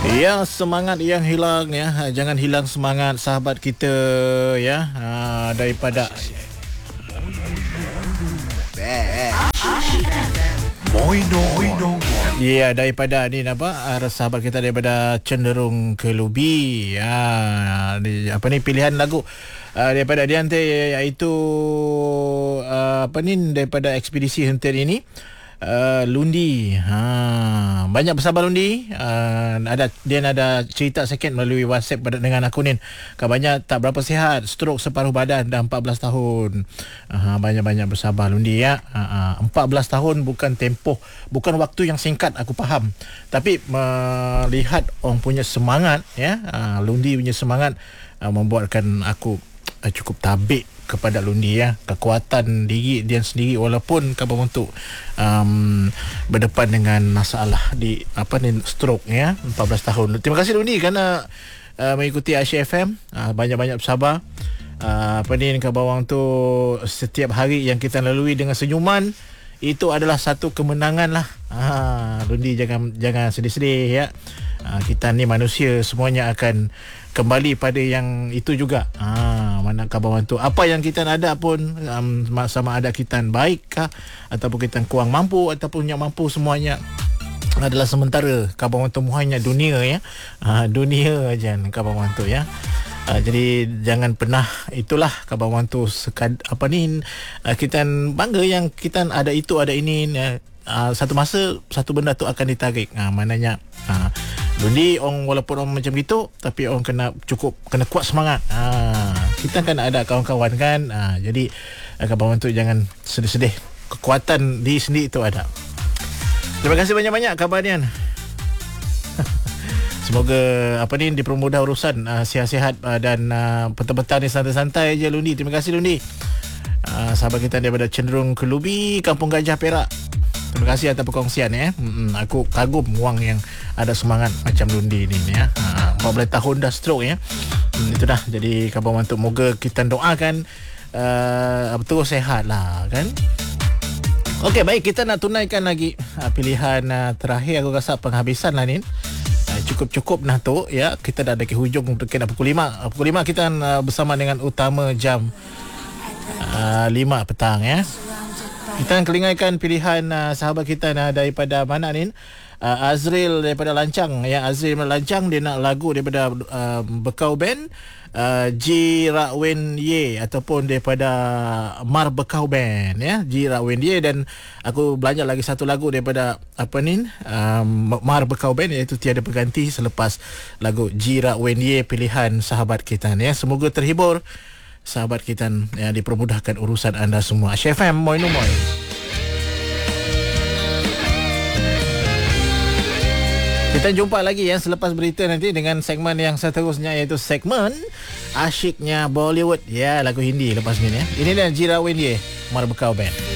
Ya, semangat yang hilang ya. Jangan hilang semangat sahabat kita ya. Daripada Moino. Ya, daripada ni apa? Sahabat kita daripada Cenderung Kelubi. Ya, apa ni pilihan lagu daripada dia nanti iaitu apa ni daripada ekspedisi hentian ini. Lundi. Banyak bersabar Lundi. Dia ada cerita sikit melalui WhatsApp dengan aku ni. Kabarnya tak berapa sihat, stroke separuh badan, dah 14 tahun. Banyak-banyak bersabar Lundi ya. 14 tahun bukan tempoh, bukan waktu yang singkat, aku faham. Tapi melihat orang punya semangat ya, Lundi punya semangat membuatkan aku cukup tabik kepada Lundi ya. Kekuatan diri dia sendiri walaupun kabar untuk berdepan dengan masalah di stroke ya, 14 tahun. Terima kasih Lundi kerana mengikuti Asyik FM. Banyak-banyak bersabar. Kabar orang tu setiap hari yang kita lalui dengan senyuman itu adalah satu kemenangan lah. Lundi jangan sedih-sedih ya. Kita ni manusia, semuanya akan kembali pada yang itu juga. Mana kabar tu, apa yang kita ada pun sama ada kita baik kah ataupun kita kurang mampu ataupun yang mampu, semuanya adalah sementara. Kabar tu muhanya dunia ya. Dunia aja kabar tu ya. Jadi jangan pernah, itulah kabar tu kita bangga yang kita ada itu, ada ini. Satu masa satu benda tu akan ditarik. Maknanya Lundi orang walaupun orang macam gitu, tapi orang kena kuat semangat. Kita kan ada kawan-kawan kan. Jadi kawan tu jangan sedih-sedih. Kekuatan di sendiri itu ada. Terima kasih banyak-banyak kabarnya. Semoga dipermudah urusan, sihat-sihat dan petang-petang ni santai-santai je Lundi. Terima kasih Lundi. Sahabat kita daripada Cenderung Kelubi, Kampung Gajah, Perak. Terima kasih atas perkongsian ya. Aku kagum orang yang ada semangat macam Lundi ni ya. 14 tahun dah stroke ya. Itu dah. Jadi kabar untuk moga kita doakan betul sehat lah kan. Okey, baik, kita nak tunaikan lagi pilihan terakhir. Aku rasa penghabisan lah ni. Cukup nah tu ya. Kita dah ada ke hujung dekat pukul 5. Pukul 5 kita bersama dengan Utama jam 5 petang ya. Kita akan kelingaikan pilihan sahabat kita daripada mana ni? Azril daripada Lancang ya. Azril daripada Lancang, dia nak lagu daripada Bekau Band, Ji Rak Wen Ye, ataupun daripada Mar Bekau Band ya, Ji Rak Wen Ye. Dan aku belanja lagi satu lagu daripada Mar Bekau Band, iaitu Tiada Berganti, selepas lagu Ji Rak Wen Ye pilihan sahabat kita ya. Semoga terhibur sahabat kita yang dipermudahkan urusan anda semua. Asyik FM, Moino Moy. Kita jumpa lagi ya selepas berita nanti dengan segmen yang seterusnya, iaitu segmen Asyiknya Bollywood. Ya, lagu Hindi lepas ni ya. Ini dia Ji Rak Wen Ye, Mar Bekau Band.